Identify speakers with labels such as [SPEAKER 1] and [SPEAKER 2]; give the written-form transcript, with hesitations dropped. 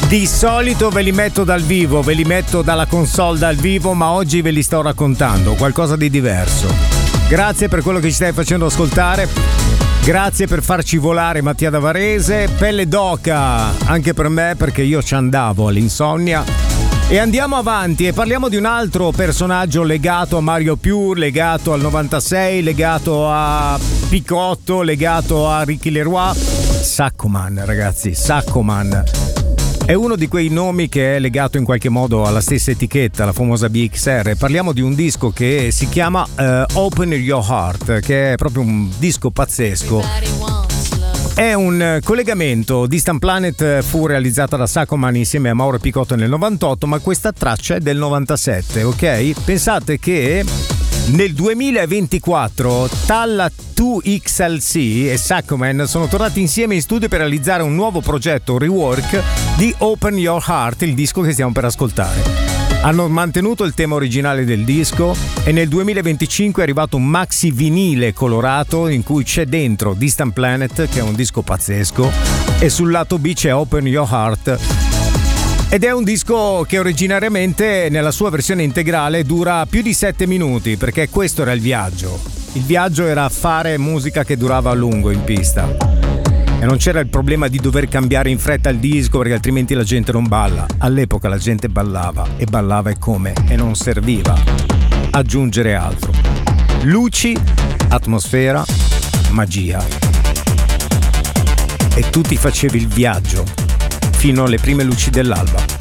[SPEAKER 1] Di solito ve li metto dal vivo, ve li metto dalla console dal vivo, ma oggi ve li sto raccontando, qualcosa di diverso. Grazie per quello che ci stai facendo ascoltare, grazie per farci volare Mattia da Varese, pelle d'oca anche per me perché io ci andavo all'insonnia. E andiamo avanti e parliamo di un altro personaggio legato a Mario Più, legato al 96, legato a Picotto, legato a Ricky Leroy. Saccoman, ragazzi, Saccoman. È uno di quei nomi che è legato in qualche modo alla stessa etichetta, la famosa BXR. Parliamo di un disco che si chiama Open Your Heart, che è proprio un disco pazzesco. È un collegamento. Distant Planet fu realizzata da Saccoman insieme a Mauro Picotto nel 98, ma questa traccia è del 97, ok? Pensate che nel 2024 Talla 2XLC e Saccoman sono tornati insieme in studio per realizzare un nuovo progetto, un rework di Open Your Heart, il disco che stiamo per ascoltare. Hanno mantenuto il tema originale del disco e nel 2025 è arrivato un maxi vinile colorato in cui c'è dentro Distant Planet, che è un disco pazzesco, e sul lato B c'è Open Your Heart. Ed è un disco che originariamente nella sua versione integrale dura più di 7 minuti, perché questo era il viaggio. Il viaggio era fare musica che durava a lungo in pista. E non c'era il problema di dover cambiare in fretta il disco perché altrimenti la gente non balla. All'epoca la gente ballava e ballava e come, e non serviva aggiungere altro. Luci, atmosfera, magia. E tu ti facevi il viaggio fino alle prime luci dell'alba.